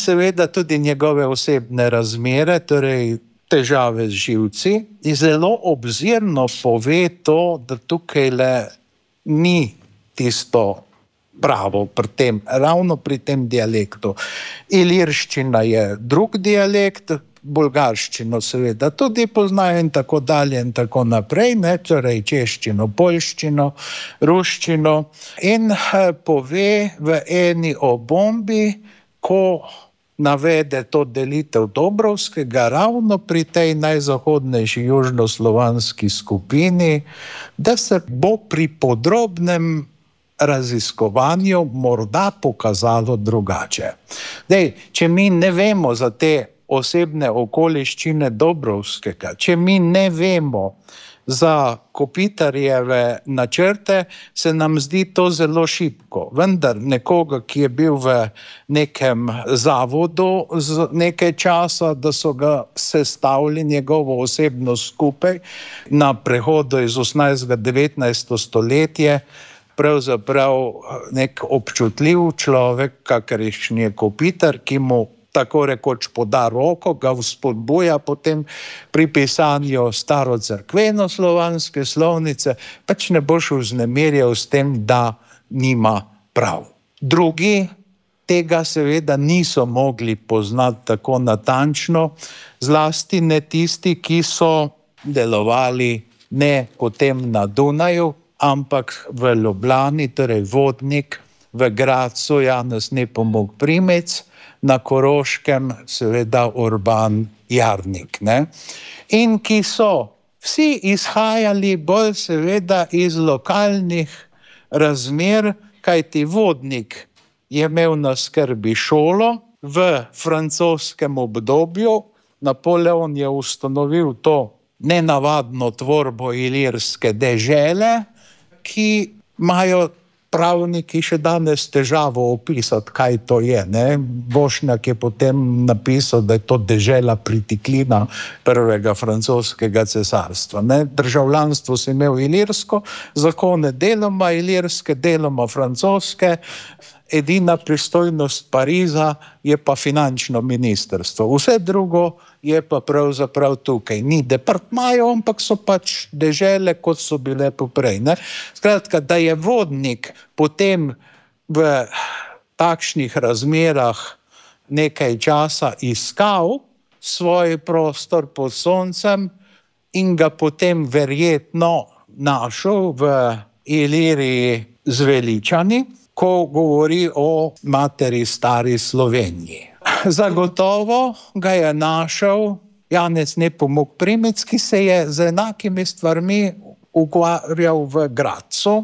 seveda tudi njegove osebne razmere, torej težave z živci, in zelo obzirno pove to, da tukaj ni tisto pravo pri tem, ravno pri tem dialektu. Ilirščina je drug dialekt, bolgarščino seveda tudi poznajo in tako dalje in tako naprej, torej češčino, poljščino, ruščino, in pove v eni obombi, ko navede to delitev Dobrovskega ravno pri tej najzahodnejši južnoslovanski skupini, da se bo pri podrobnem raziskovanju morda pokazalo drugače. Če mi ne vemo za te osebne okoliščine Dobrovskega, če mi ne vemo za Kopitarjeve načrte, se nam zdi to zelo šibko. Vendar nekoga, ki je bil v nekem zavodu z nekaj časa, da so ga sestavili njegovo osebnost skupaj na prehodu iz 18. 19. stoletje, pravzaprav nek občutljiv človek, kakršen je Kopitar, ki mu tako rekoč poda roko, ga vzpodbuja potem pri pisanju starocerkveno-slovanske slovnice, pač ne boš vznemirjal s tem, da nima prav. Drugi tega seveda niso mogli poznati tako natančno, zlasti ne tisti, ki so delovali ne potem na Dunaju, ampak v Ljubljani, torej Vodnik, v Gradcu Janez Nepomuk Primec, na Koroškem seveda Urban Jarnik. In ki so vsi izhajali bolj seveda iz lokalnih razmer, kajti Vodnik je imel na skrbi šolo v francoskem obdobju. Napoleon je ustanovil to nenavadno tvorbo ilirske dežele, ki imajo pravniki še danes težavo opisati, kaj to je. Bošnjak je potem napisal, da je to dežela pritiklina prvega francoskega cesarstva. Državljanstvo si imel ilirsko, zakone deloma ilirske, deloma francoske, edina pristojnost Pariza je pa finančno ministrstvo. Vse drugo je pa pravzaprav tukaj. Ni departmajev, ampak so pač dežele, kot so bile poprej. Skratka, da je Vodnik potem v takšnih razmerah nekaj časa iskal svoj prostor pod soncem in ga potem verjetno našel v Iliriji zveličani, ko govori o materi stari Sloveniji. Zagotovo ga je našel Janez Nepomuk Primec, ki se je z enakimi stvarmi ukvarjal v Gradcu.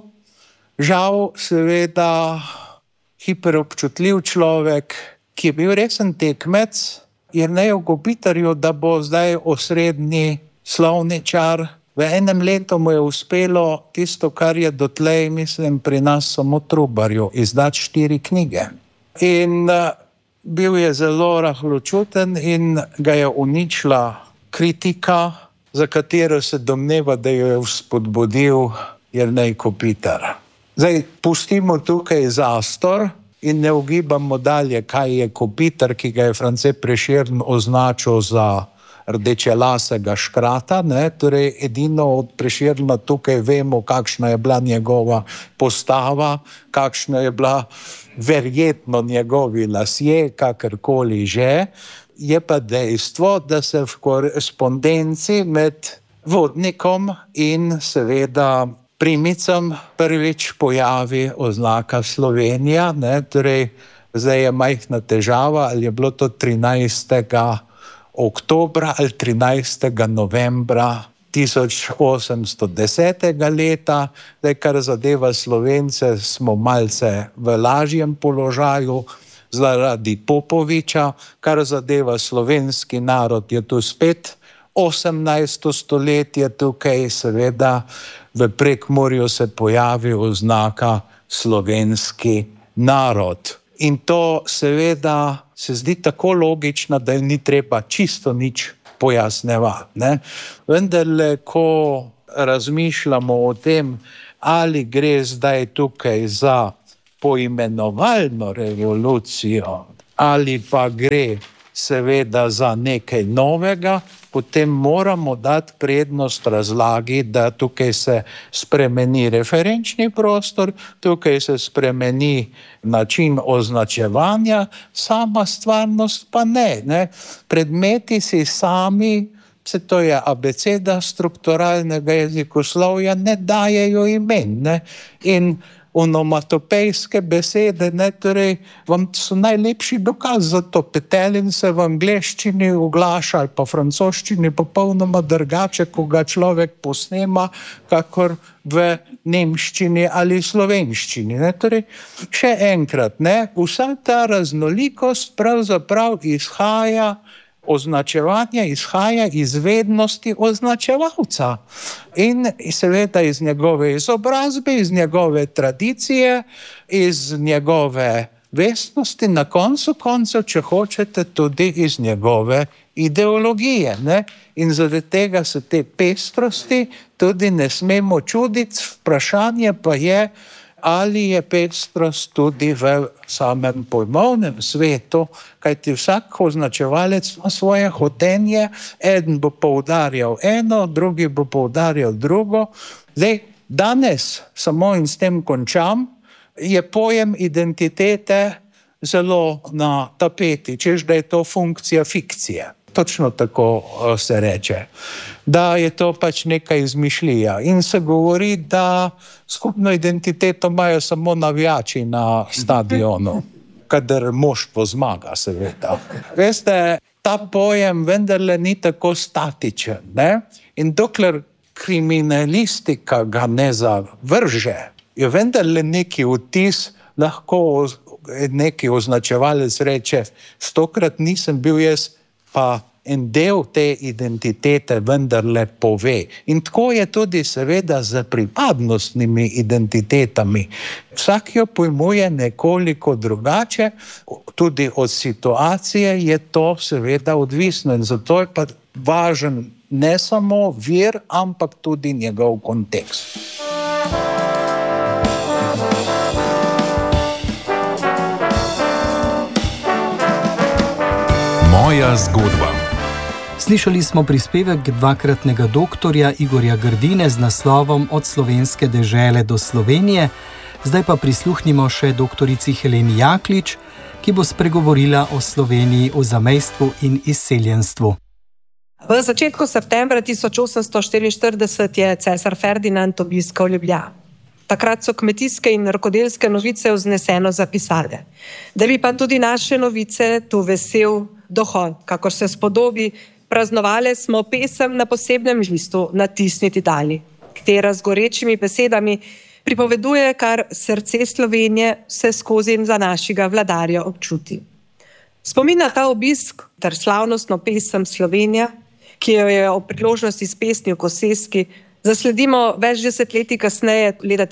Žal, seveda, hiperobčutljiv človek, ki je bil resen tekmec, Jerneju Kopitarju, da bo zdaj osrednji slovničar. V enem letu mu je uspelo tisto, kar je dotlej, mislim, pri nas samo Trubarju, izdati 4 knjige. In bil je zelo rahločuten in ga je uničila kritika, za katero se domneva, da jo je vzpodbudil Jernej Kopitar. Zdaj, pustimo tukaj zastor in ne ugibamo dalje, kaj je Kopitar, ki ga je France Prešeren označil za rdečelasega škrata. Torej, edino od Prešerna tukaj vemo, kakšna je bila njegova postava, kakšna je bila verjetno njegovi lasje, kakorkoli že. Je pa dejstvo, da se v korespondenci med Vodnikom in seveda Primicem prvič pojavi oznaka Slovenija. Torej, zdaj je majhna težava, ali je bilo to 13. oktobra ali 13. novembra 1810. leta. Zdaj, kar zadeva Slovence, smo malce v lažjem položaju zaradi Popoviča, kar zadeva slovenski narod, je tu spet 18. stoletje, tukaj seveda v Prekmurju se pojavi oznaka slovenski narod. In to seveda se zdi tako logično, da ni treba čisto nič pojasnjevati. Vendarle, ko razmišljamo o tem, ali gre zdaj tukaj za poimenovalno revolucijo ali pa gre seveda za nekaj novega, potem moramo dati prednost razlagi, da tukaj se spremeni referenčni prostor, tukaj se spremeni način označevanja, sama stvarnost pa ne. Predmeti si sami, to je abeceda strukturalnega jezikoslovja, ne dajejo imen. In onomatopejske besede, torej vam so najlepši dokaz za to. Petelin se v angleščini oglaša ali pa francoščini popolnoma drugače, ko ga človek posnema, kakor v nemščini ali slovenščini. Torej, še enkrat, vsa ta raznolikost pravzaprav označevanje izhaja iz vednosti označevalca in seveda iz njegove izobrazbe, iz njegove tradicije, iz njegove vestnosti, na koncu koncev, če hočete, tudi iz njegove ideologije. In zaradi tega se te pestrosti tudi ne smemo čuditi, vprašanje pa je, ali je pestrost tudi v samem pojmovnem svetu, kajti vsak označevalec ima svoje hotenje, eden bo poudarjal eno, drugi bo poudarjal drugo. Danes, samo in s tem končam, je pojem identitete zelo na tapeti, češ da je to funkcija fikcije. Točno tako se reče, da je to pač neka izmišljija in se govori, da skupno identiteto imajo samo navijači na stadionu, kadar moštvo zmaga, seveda. Veste, ta pojem vendarle ni tako statičen, in dokler kriminalistika ga ne zavrže, je vendarle neki vtis, lahko neki označevalec reče, 100-krat nisem bil jaz, pa en del te identitete vendarle pove. In tako je tudi seveda z pripadnostnimi identitetami. Vsak jo pojmuje nekoliko drugače, tudi od situacije je to seveda odvisno in zato je pa važen ne samo vir, ampak tudi njegov kontekst. Moja zgodba. Slišali smo prispevek dvakratnega doktorja Igorja Grdine z naslovom Od slovenske dežele do Slovenije. Zdaj pa prisluhnimo še doktorici Heleni Jaklič, ki bo spregovorila o Sloveniji v zamejstvu in izseljenstvu. V začetku septembra 1844 je cesar Ferdinand obiskal Ljubljano. Takrat so kmetijske in rokodelske novice vzneseno zapisale, da bi pa tudi naše novice tu vesel dohod, kakor se spodobi, praznovali smo pesem na posebnem listu natisniti dali, katera z gorečimi besedami pripoveduje, kar srce Slovenije vse skozi za našega vladarja občuti. Spomin na ta obisk ter slavnostno pesem Slovenija, ki jo je ob priložnosti s pesmijo Koseski zasledimo več desetletij kasneje, leta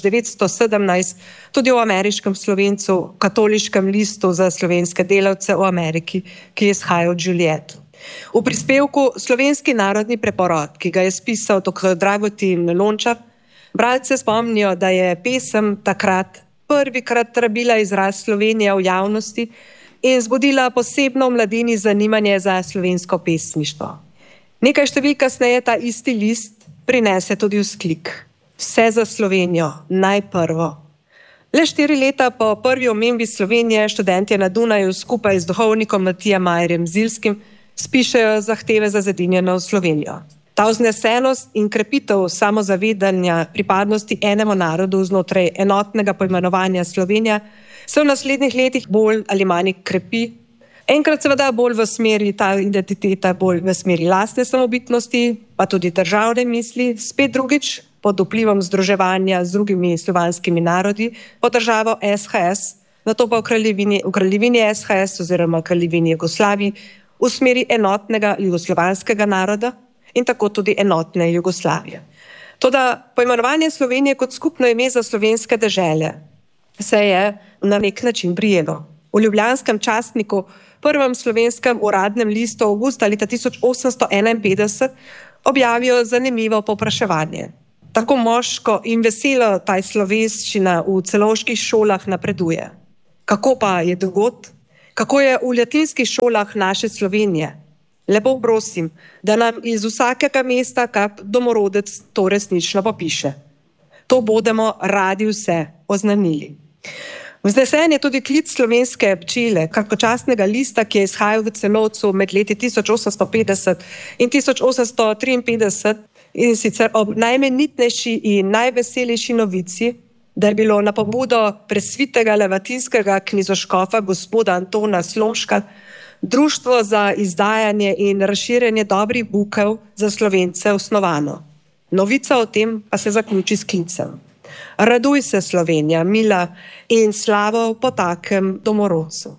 1917, tudi v ameriškem Slovencu, katoliškem listu za slovenske delavce v Ameriki, ki je izhajal od Julietu. V prispevku Slovenski narodni preporod, ki ga je spisal dr. Dragutin Lončar, bralce spomnijo, da je pesem takrat prvikrat rabila izraz Slovenija v javnosti in zbudila posebno v mladini zanimanje za slovensko pesništvo. Nekaj številk kasneje ta isti list prinese tudi vzklik. Vse za Slovenijo, najprvo. Le 4 leta po prvi omembi Slovenije študentje na Dunaju skupaj z duhovnikom Matijem Majerjem Zilskim spišejo zahteve za zedinjeno Slovenijo. Ta vznesenost in krepitev samozavedanja pripadnosti enemu narodu znotraj enotnega poimenovanja Slovenija se v naslednjih letih bolj ali manj krepi. Enkrat seveda bolj v smeri, ta identiteta bolj v smeri lastne samobitnosti, pa tudi državne misli, spet drugič pod vplivom združevanja z drugimi slovanskimi narodi pod državo SHS, nato pa v kraljevini SHS oziroma kraljevini Jugoslaviji v smeri enotnega jugoslovanskega naroda in tako tudi enotne Jugoslavije. Toda poimenovanje Slovenije kot skupno ime za slovenske dežele se je na nek način prijelo. V ljubljanskem časniku, prvem slovenskem uradnem listu avgusta leta 1851, objavijo zanimivo povpraševanje. Tako moško in veselo ta slovenščina v celovških šolah napreduje. Kako pa je drugod? kako je v latinskih šolah naše Slovenije. Lepo prosim, da nam iz vsakega mesta kak domorodec to resnično popiše. To bodemo radi vse oznanili. Vznesen je tudi klic slovenske pčele, kratkočasnega lista, ki je izhajal v Celovcu med leti 1850 in 1853 in sicer ob najmenitnejši in najveselejši novici, da je bilo na pobudo presvitega levatinskega knizoškofa gospoda Antona Slomška Društvo za izdajanje in razširjanje dobrih bukev za Slovence osnovano. Novica o tem pa se zaključi s klicem. Raduj se, Slovenija, mila, in slavo po takem domorodcu.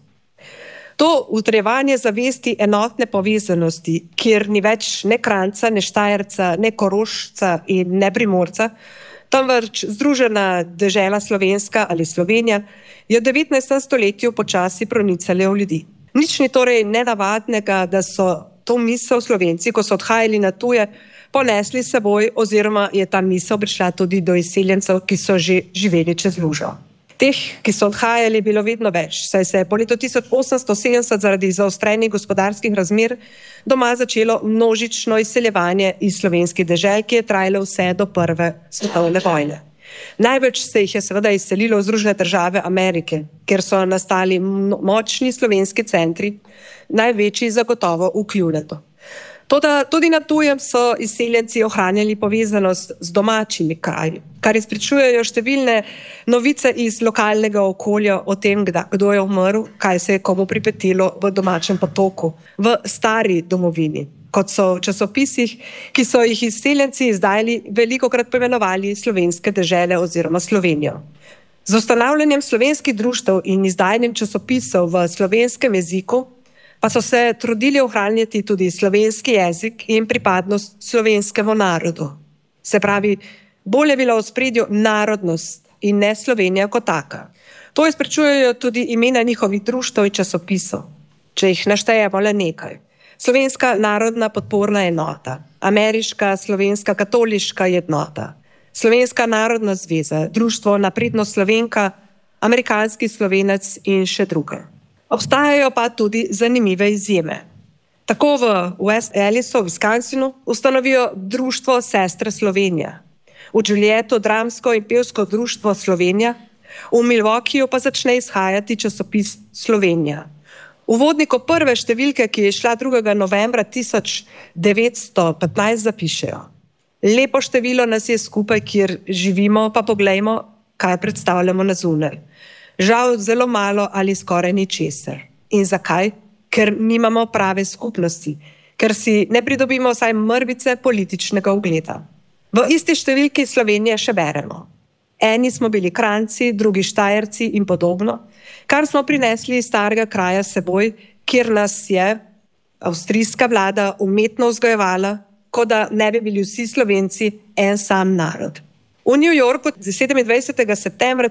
To utrjevanje zavesti enotne povezanosti, kjer ni več ne Kranjca, ne Štajerca, ne Korošca in ne Primorca, temveč združena dežela Slovenska ali Slovenija, je v 19. stoletju počasi pronicala v ljudi. Nič ni torej nenavadnega, da so to misel Slovenci, ko so odhajali na tuje, ponesli s seboj oziroma je ta misel prišla tudi do izseljencev, ki so že živeli čez lužo. Teh, ki so odhajali, je bilo vedno več, saj se je po letu 1870 zaradi zaostrenih gospodarskih razmer doma začelo množično izseljevanje iz slovenskih dežel, ki je trajalo vse do prve svetovne vojne. Največ se jih je seveda izselilo v Združene države Amerike, kjer so nastali močni slovenski centri, največji zagotovo v Clevelandu. Toda tudi na tujem so izseljenci ohranjali povezanost z domačimi kraji, kar izpričujejo številne novice iz lokalnega okolja o tem, kdo je umrl, kaj se je komu pripetilo v domačem potoku, v stari domovini, kot so v časopisih, ki so jih izseljenci izdajali, velikokrat poimenovali slovenske dežele oziroma Slovenijo. Z ustanavljanjem slovenskih društev in izdajanjem časopisov v slovenskem jeziku pa so se trudili ohranjati tudi slovenski jezik in pripadnost slovenskemu narodu. Se pravi, bolj je bila v ospredju narodnost in ne Slovenija kot taka. To izpričujejo tudi imena njihovih društev in časopisov, če jih naštejemo le nekaj. Slovenska narodna podporna enota, Ameriška slovenska katoliška enota, Slovenska narodna zveza, Društvo Napredna Slovenka, Amerikanski Slovenec in še druge. Obstajajo pa tudi zanimive izjeme. Tako v West Allisu v Wisconsinu ustanovijo Društvo Sestre Slovenija, v Julietu dramsko in pevsko društvo Slovenija, v Milwaukeeju pa začne izhajati časopis Slovenija. V uvodniku prve številke, ki je šla 2. novembra 1915, zapišejo: Lepo število nas je skupaj, kjer živimo, pa poglejmo, kaj predstavljamo na zunaj. Žal zelo malo ali skoraj ničesar. In zakaj? Ker nimamo prave skupnosti, ker si ne pridobimo vsaj mrvice političnega ugleda. V isti številki Slovenije še beremo: eni smo bili Kranjci, drugi Štajerci in podobno, kar smo prinesli iz starega kraja s seboj, kjer nas je avstrijska vlada umetno vzgojevala, kot da ne bi bili vsi Slovenci en sam narod. V New Yorku 27. septembra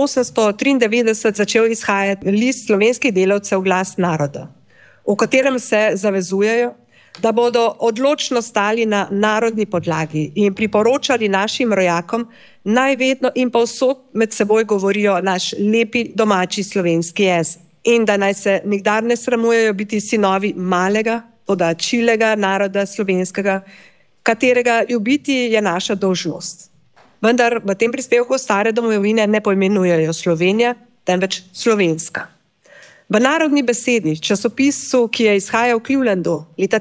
1893 začel izhajati list slovenskih delavcev Glas naroda, v katerem se zavezujejo, da bodo odločno stali na narodni podlagi in priporočali našim rojakom, naj vedno in povsod med seboj govorijo naš lepi domači slovenski jezik in da naj se nikdar ne sramujejo biti sinovi malega, toda čilega naroda slovenskega, katerega ljubiti je naša dolžnost. Vendar v tem prispevku stare domovine ne poimenujejo Slovenija, temveč Slovenska. V Narodni besedi, časopisu, ki je izhajal v Clevelandu leta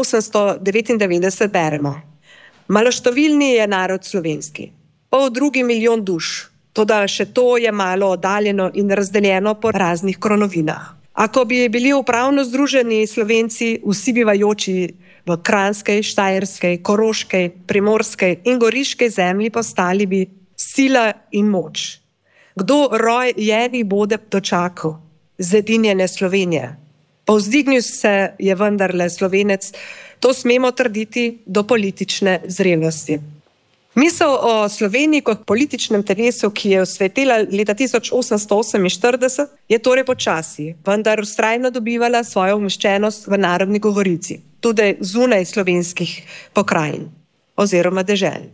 1899, beremo: Maloštevilni je narod slovenski, 2 milijona duš, toda še to je malo oddaljeno in razdeljeno po raznih kronovinah. Ako bi bili upravno združeni Slovenci, vsi bivajoči v Kranjskej, Štajerskej, Koroškej, Primorskej in Goriškej zemlji, postali bi sila in moč. Kdo roj jenih bode dočakal? Zedinjene Slovenije. Povzdignil se je vendarle Slovenec, to smemo trditi, do politične zrelosti. Misel o Sloveniji kot političnem telesu, ki je osvetila leta 1848, je torej počasi, vendar vztrajno dobivala svojo umeščenost v narodni govorici, tudi zunaj slovenskih pokrajin oziroma dežel.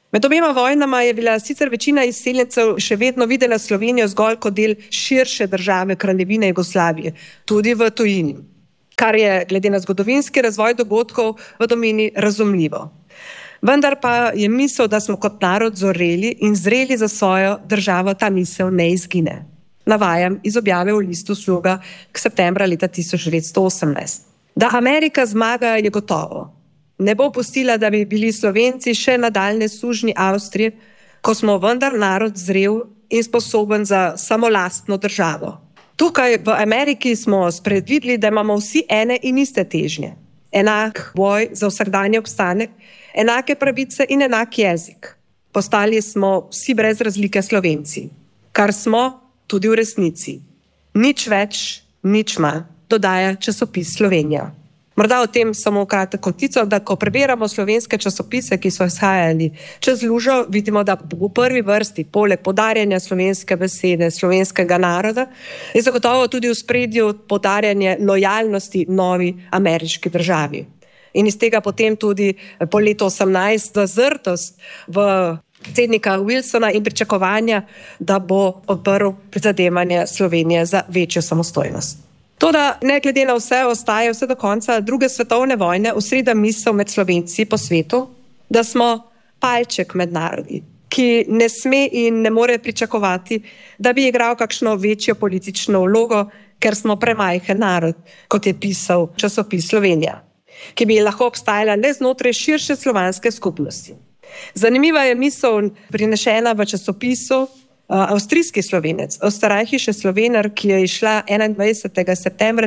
Med obema vojnama je bila sicer večina izseljencev še vedno videla Slovenijo zgolj kot del širše države Kraljevine Jugoslavije, tudi v tujini, kar je glede na zgodovinski razvoj dogodkov v domeni razumljivo. Vendar pa je misel, da smo kot narod zoreli in zreli za svojo državo, ta misel ne izgine. Navajam iz objave v listu Sluga k septembra leta 1918. Da Amerika zmaga je gotovo. Ne bo pustila, da bi bili Slovenci še nadaljne sužnji Avstrije, ko smo vendar narod zrel in sposoben za samolastno državo. Tukaj v Ameriki smo spredvideli, da imamo vsi ene in iste težnje. Enak boj za vsakdanji obstanek, enake pravice in enak jezik. Postali smo vsi brez razlike Slovenci, kar smo tudi v resnici. Nič več, nič manj, dodaja časopis Slovenija. Morda o tem samo kratek kotico, da ko preberamo slovenske časopise, ki so izhajali čez lužo, vidimo, da v prvi vrsti, poleg poudarjanja slovenske besede, slovenskega naroda, je zagotovo tudi v spredju poudarjanje lojalnosti novi ameriški državi. In iz tega potem tudi po letu 18 zazrtost v predsednika Wilsona in pričakovanja, da bo podprl prizadevanje Slovenije za večjo samostojnost. Toda ne glede na vse ostaje vse do konca druge svetovne vojne osrednja misel med Slovenci po svetu, da smo palček med narodi, ki ne sme in ne more pričakovati, da bi igral kakšno večjo politično vlogo, ker smo premajhen narod, kot je pisal časopis Slovenija, ki bi lahko obstajala le znotraj širše slovanske skupnosti. Zanimiva je misel prinešena v časopisu avstrijski Slovenec, Österreichische Slovener, ki je išla 21. septembra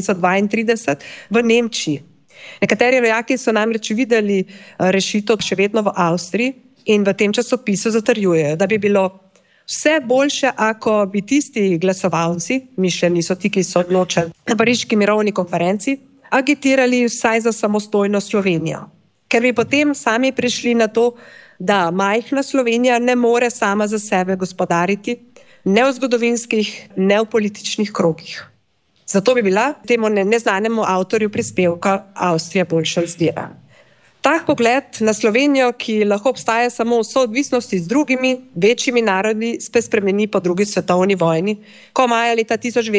1932 v Nemčiji. Nekateri rojaki so namreč videli rešitev še vedno v Avstriji in v tem časopisu zatrjujejo, da bi bilo vse boljše, ako bi tisti glasovalci, mišljeni so ti, ki so odločali na pariški mirovni konferenci, agitirali vsaj za samostojno Slovenijo, ker bi potem sami prišli na to, da majhna Slovenija ne more sama za sebe gospodariti, ne v zgodovinskih, ne v političnih krogih. Zato bi bila temu neznanemu avtorju prispevka Avstrija boljša izbira. Tak pogled na Slovenijo, ki lahko obstaja samo v soodvisnosti z drugimi, večjimi narodi, spet spremeni po drugi svetovni vojni, ko maja leta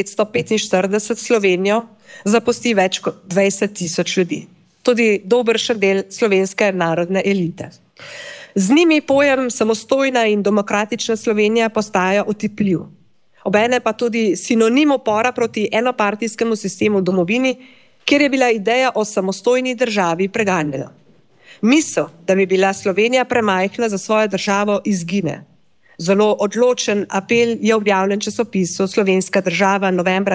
1945 Slovenijo zapusti več kot 20.000 ljudi. Tudi dobršen del slovenske narodne elite. Z njimi pojem samostojna in demokratična Slovenija postaja otipljiv. Obene pa tudi sinonim upora proti enopartijskemu sistemu v domovini, kjer je bila ideja o samostojni državi preganjena. Misel, da bi bila Slovenija premajhna za svojo državo, izgine. Zelo odločen apel je objavljen v časopisu Slovenska država novembra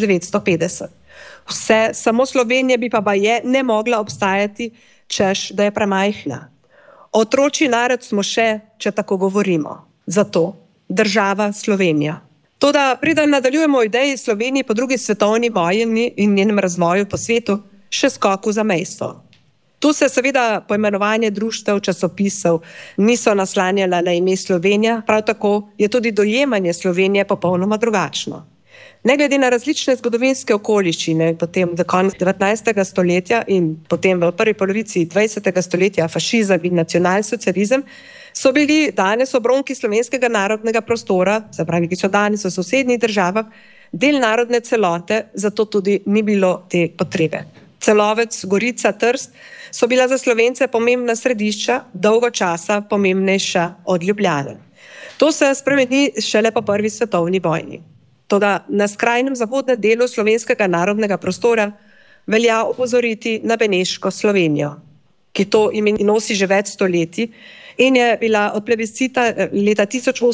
1950. Vse, samo Slovenija bi pa baje ne mogla obstajati, češ, da je premajhna. Otročji narod smo še, če tako govorimo. Zato država Slovenija. Toda preden nadaljujemo o ideji Slovenije po drugi svetovni vojni in njenem razvoju po svetu, še skok v zamejstvo. Tu se seveda poimenovanje društev, časopisov niso naslanjala na ime Slovenija, prav tako je tudi dojemanje Slovenije popolnoma drugačno. Ne glede na različne zgodovinske okoliščine, potem do konca 19. stoletja in potem v prvi polovici 20. stoletja fašizem in nacionalsocializem, so bili danes obronki slovenskega narodnega prostora, se pravi, ki so danes v sosednjih državah, del narodne celote, zato tudi ni bilo te potrebe. Celovec, Gorica, Trst so bila za Slovence pomembna središča, dolgo časa pomembnejša od Ljubljane. To se spremeni šele po prvi svetovni vojni. Toda na skrajnem zahodnem delu slovenskega narodnega prostora velja opozoriti na Beneško Slovenijo, ki to ime nosi že več stoletij in je bila od plebiscita leta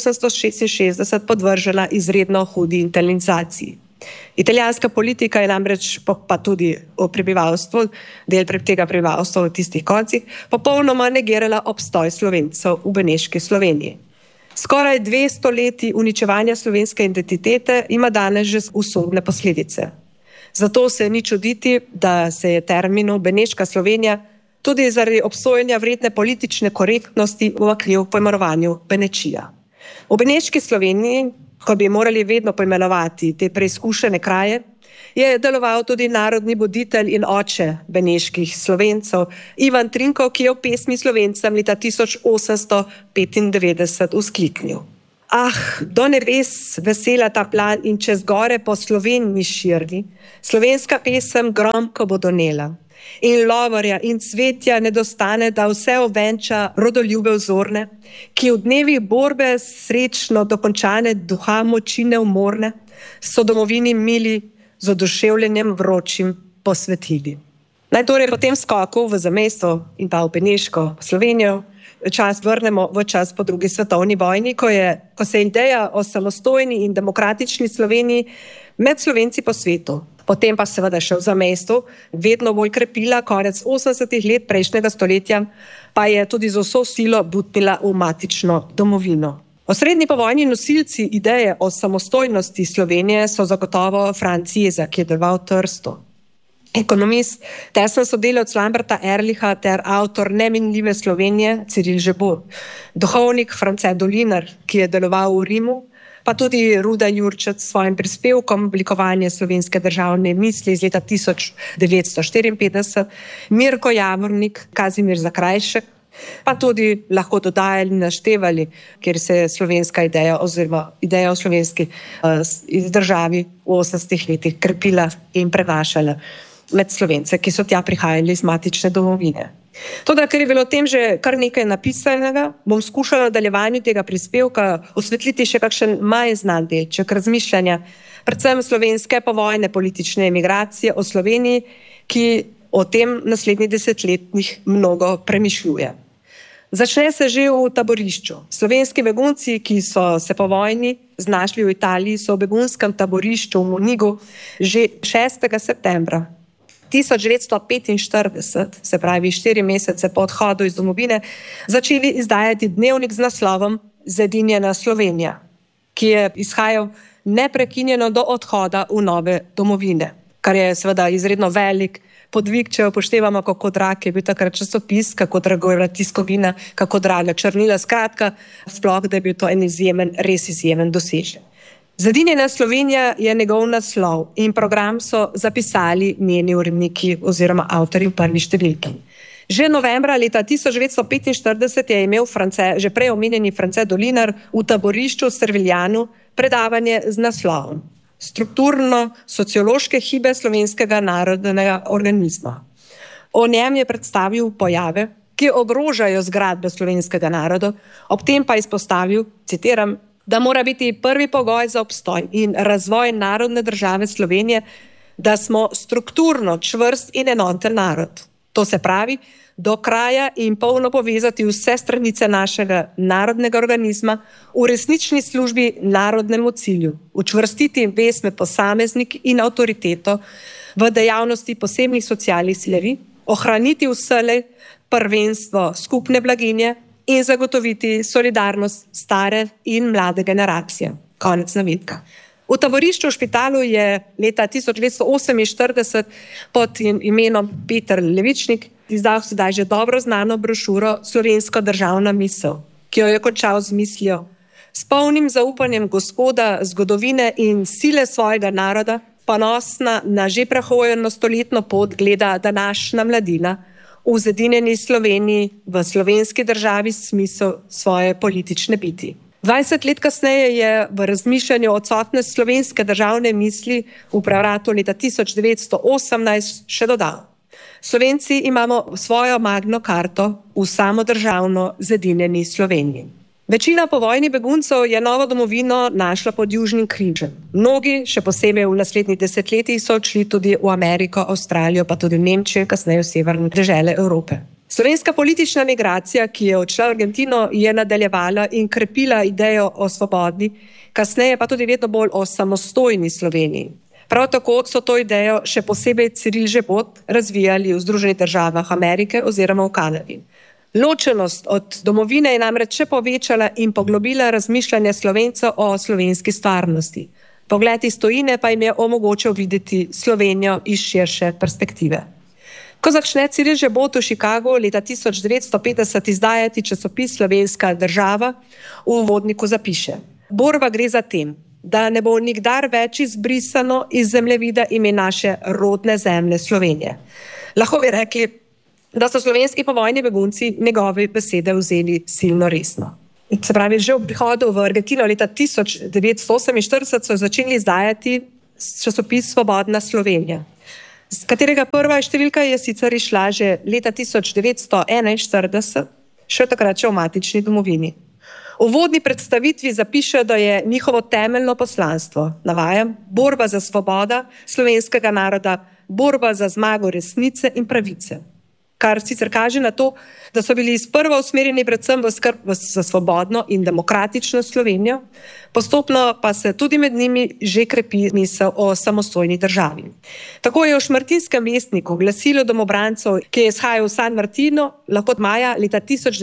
1866 podvržena izredno hudi italianizaciji. Italijanska politika je namreč, pa tudi o prebivalstvu, del tega prebivalstva v tistih koncih, popolnoma negirala obstoj Slovencev v Beneški Sloveniji. Skoraj 200 leti uničevanja slovenske identitete ima danes že usodne posledice. Zato se ni čuditi, da se je terminu Beneška Slovenija tudi zaradi obsojenja vredne politične korektnosti umaknil v poimenovanju Benečija. V Beneški Sloveniji, ko bi morali vedno poimenovati te preizkušene kraje, je deloval tudi narodni voditelj in oče beneških Slovencev Ivan Trinko, ki je v pesmi Slovencem leta 1895 vzkliknil: "Ah, do nebes vesela ta plan in čez gore po Sloveniji širni, slovenska pesem gromko bo donela. In lovorja in cvetja ne dostane, da vse ovenča rodoljube vzorne, ki v dnevih borbe srečno dokončane duha moči neumorne, so domovini mili z oduševljenjem vročim posvetili." Naj torej po tem skoku v zamejstvo in pa v beneško Slovenijo čas vrnemo v čas po drugi svetovni vojni, ko se je ideja o samostojni in demokratični Sloveniji med Slovenci po svetu, potem pa seveda še v zamejstvu, vedno bolj krepila. Konec 80. let prejšnjega stoletja pa je tudi z vso silo butnila v matično domovino. Osrednji povojni nosilci ideje o samostojnosti Slovenije so zagotovo Franc Jeza, ki je deloval v Trstu. Ekonomist, tesen sodelavec Lamberta Ehrlicha ter avtor Neminljive Slovenije Ciril Žebot, duhovnik France Dolinar, ki je deloval v Rimu, pa tudi Ruda Jurčec s svojim prispevkom Oblikovanje slovenske državne misli iz leta 1954, Mirko Javornik, Kazimir Zakrajšek, pa tudi lahko dodajali in naštevali, kjer se je slovenska ideja oziroma ideja o slovenski državi v 80. letih krepila in prenašala med Slovence, ki so tja prihajali iz matične domovine. Toda, ker je bilo o tem že kar nekaj napisanega, bom skušala v nadaljevanju tega prispevka osvetliti še kakšen manj znan delček razmišljanja, predvsem slovenske povojne politične emigracije o Sloveniji, ki o tem naslednjih desetletjih mnogo premišljuje. Začne se že v taborišču. Slovenski begunci, ki so se po vojni znašli v Italiji, so v begunskem taborišču v Monigu že 6. septembra 1945, se pravi 4 mesece po odhodu iz domovine, začeli izdajati dnevnik z naslovom Zedinjena Slovenija, ki je izhajal neprekinjeno do odhoda v nove domovine, kar je seveda izredno velik podvig, če upoštevamo, kako drag je bil takrat časopis, kako drago je bila tiskovina, kako draga črnila, skratka, sploh, da je bil to en izjemen, res izjemen dosežek. Zedinjena Slovenija je njegov naslov in program so zapisali njeni uredniki oziroma avtorji v prvi številki. Že novembra leta 1945 je imel že prej omenjeni France Dolinar v taborišču v Serviljanu predavanje z naslovom Strukturno-sociološke hibe slovenskega narodnega organizma. O njem je predstavil pojave, ki ogrožajo zgradbe slovenskega naroda, ob tem pa izpostavil, citiram, da mora biti prvi pogoj za obstoj in razvoj narodne države Slovenije, da smo strukturno čvrst in enoten narod. To se pravi, do kraja in polno povezati vse stranice našega narodnega organizma v resnični službi narodnemu cilju, učvrstiti vez med posameznik in avtoriteto v dejavnosti posebnih socialnih slevi, ohraniti vselej prvenstvo skupne blaginje in zagotoviti solidarnost stare in mlade generacije. Konec navedka. V taborišču v Špitalu je leta 1948 pod imenom Peter Levičnik izdal sedaj že dobro znano brošuro Slovenska državna misel, ki jo je končal z mislijo: s polnim zaupanjem Gospoda, zgodovine in sile svojega naroda, ponosna na že prehojeno stoletno pot gleda današnja mladina v zedinjeni Sloveniji, v slovenski državi smisel svoje politične biti. 20 let kasneje je v razmišljanju odsotnost slovenske državne misli v prevratu leta 1918 še dodal: Slovenci imamo svojo magno karto v samodržavno zedinjeni Sloveniji. Večina povojnih beguncev je novo domovino našla pod Južnim križem. Mnogi, še posebej v naslednjih desetletjih, so odšli tudi v Ameriko, Avstralijo, pa tudi v Nemčijo, kasneje v severne dežele Evrope. Slovenska politična migracija, ki je odšla v Argentino, je nadaljevala in krepila idejo o svobodni, kasneje pa tudi vedno bolj o samostojni Sloveniji. Prav tako so to idejo še posebej Ciril Žebot razvijali v Združenih državah Amerike oziroma v Kanadi. Ločenost od domovine je namreč še povečala in poglobila razmišljanje Slovencev o slovenski stvarnosti. Pogled iz tujine pa jim je omogočil videti Slovenijo iz širše perspektive. Ko začne Ciril Žebot v Chicagu leta 1950 izdajati časopis Slovenska država, v uvodniku zapiše: Borba gre za tem, da ne bo nikdar več izbrisano iz zemljevida ime naše rodne zemlje Slovenije. Lahko bi rekli, da so slovenski povojni begunci njegove besede vzeli silno resno. Se pravi, že ob prihodu v Argentino leta 1948 so začeli izdajati časopis Svobodna Slovenija, z katerega prva številka je sicer išla že leta 1941, še takrat še v matični domovini. V uvodni predstavitvi zapiše, da je njihovo temeljno poslanstvo, navajam, borba za svoboda slovenskega naroda, borba za zmago resnice in pravice, kar sicer kaže na to, da so bili sprva usmerjeni predvsem v skrb za svobodno in demokratično Slovenijo, postopno pa se tudi med njimi že krepi misel o samostojni državi. Tako je v Šmartinskem vestniku glasilo domobrancev, ki je izhajal v San Martinu, lahko od maja leta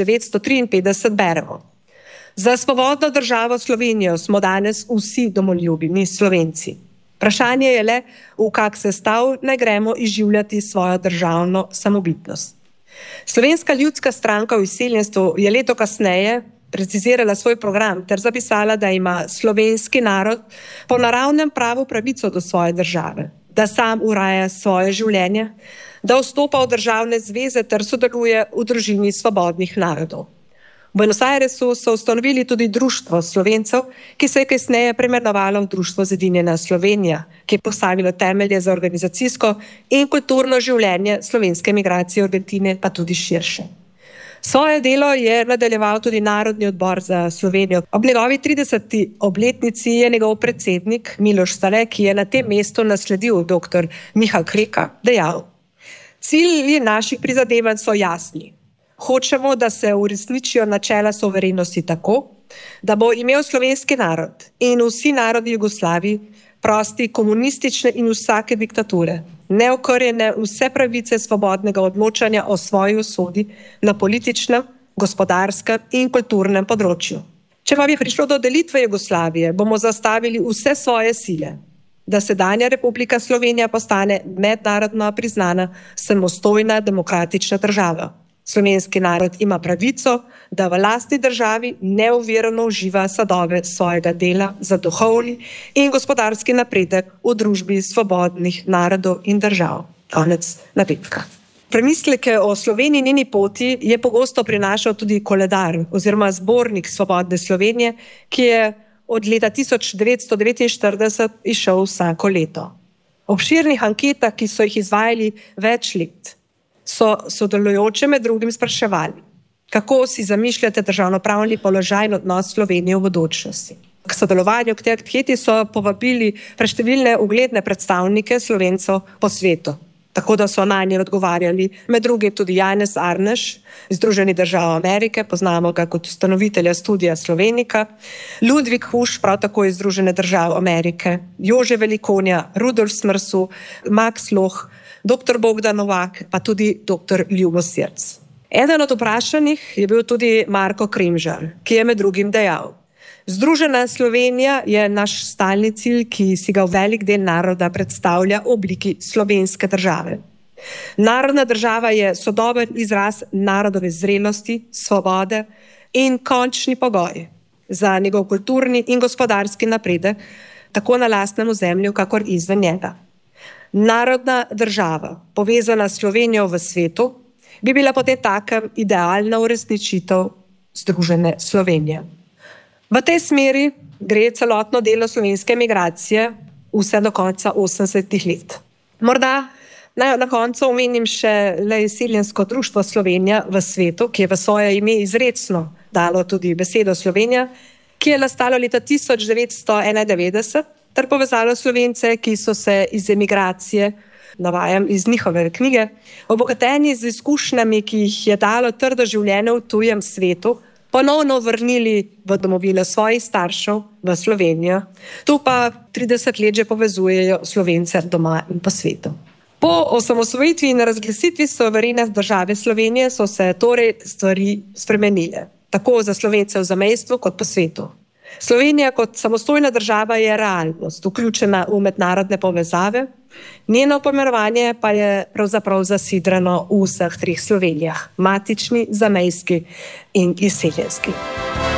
1953 beremo. Za svobodno državo Slovenijo smo danes vsi domoljubi, mi Slovenci. Vprašanje je le, v kak sestav naj gremo izživljati svojo državno samobitnost. Slovenska ljudska stranka v izseljenstvu je leto kasneje precizirala svoj program ter zapisala, da ima slovenski narod po naravnem pravu pravico do svoje države, da sam uraja svoje življenje, da vstopa v državne zveze ter sodeluje v družini svobodnih narodov. V Buenos Airesu so ustanovili tudi društvo Slovencev, ki se je kasneje preimenovalo v Društvo Zedinjena Slovenija, ki je postavilo temelje za organizacijsko in kulturno življenje slovenske migracije v Argentine, pa tudi širše. Svoje delo je nadaljeval tudi Narodni odbor za Slovenijo. Ob njegovi 30. obletnici je njegov predsednik Miloš Stale, ki je na tem mestu nasledil dr. Miha Kreka, dejal: Cilji naših prizadevanj so jasni. Hočemo, da se uresničijo načela suverenosti tako, da bo imel slovenski narod in vsi narodi Jugoslaviji prosti komunistične in vsake diktature, neokrnjene vse pravice svobodnega odločanja o svoji usodi na političnem, gospodarskem in kulturnem področju. Če pa bi prišlo do delitve Jugoslavije, bomo zastavili vse svoje sile, da sedanja Republika Slovenija postane mednarodno priznana, samostojna demokratična država. Slovenski narod ima pravico, da v lastni državi neovirano uživa sadove svojega dela za duhovni in gospodarski napredek v družbi svobodnih narodov in držav. Konec navedka. Premisleke o Sloveniji in njeni poti je pogosto prinašal tudi koledar oziroma zbornik Svobodne Slovenije, ki je od leta 1949 izšel vsako leto. V obširnih anketah, ki so jih izvajali več let, so sodelujoče med drugim spraševali, kako si zamišljate državnopravni položaj in odnos Slovenije v bodočnosti. K sodelovanju k tej anketi so povabili preštevilne ugledne predstavnike Slovencev po svetu, tako da so nanje odgovarjali med drugim tudi Janez Arneš iz Združenih držav Amerike, poznamo ga kot ustanovitelja Studija Slovenika, Ludvik Huš, prav tako iz Združenih držav Amerike, Jože Velikonja, Rudolf Smrsu, Max Loh, dr. Bogdan Novak, pa tudi dr. Ljubo Sirc. Eden od vprašanih je bil tudi Marko Kremžar, ki je med drugim dejal: Združena Slovenija je naš stalni cilj, ki si ga velik del naroda predstavlja v obliki slovenske države. Narodna država je sodoben izraz narodove zrelosti, svobode in končni pogoj za njegov kulturni in gospodarski napredek, tako na lastnem ozemlju, kakor izven njega. Narodna država, povezana s Slovenijo v svetu, bi bila potem takem idealna uresničitev Združene Slovenije. V tej smeri gre celotno delo slovenske migracije vse do konca 80-ih let. Morda naj na koncu omenim še le izseljensko društvo Slovenija v svetu, ki je v svoje ime izrecno dalo tudi besedo Slovenija, ki je nastalo leta 1991, ter povezalo Slovence, ki so se iz emigracije, navajam iz njihove knjige, obogateni z izkušnjami, ki jih je dalo trdo življenje v tujem svetu, ponovno vrnili v domovino svojih staršev v Slovenijo. Tu pa 30 let že povezujejo Slovence doma in po svetu. Po osamosvojitvi in razglasitvi suverene države Slovenije so se torej stvari spremenile, tako za Slovence v zamejstvu kot po svetu. Slovenija kot samostojna država je realnost, vključena v mednarodne povezave, njeno poimenovanje pa je pravzaprav zasidrano v vseh treh Slovenijah, matični, zamejski in izseljenski.